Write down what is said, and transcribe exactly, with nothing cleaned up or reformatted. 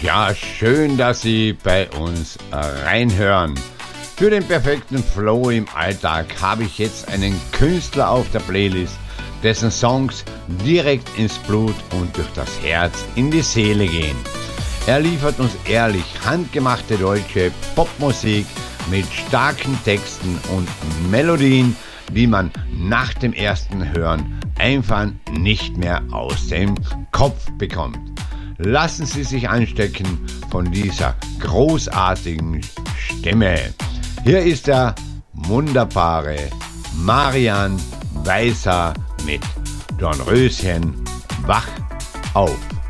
Ja, schön, dass Sie bei uns reinhören. Für den perfekten Flow im Alltag habe ich jetzt einen Künstler auf der Playlist, dessen Songs direkt ins Blut und durch das Herz in die Seele gehen. Er liefert uns ehrlich handgemachte deutsche Popmusik mit starken Texten und Melodien, die man nach dem ersten Hören einfach nicht mehr aus dem Kopf bekommt. Lassen Sie sich anstecken von dieser großartigen Stimme. Hier ist der wunderbare Marian Weißer mit Dornröschen, wach auf.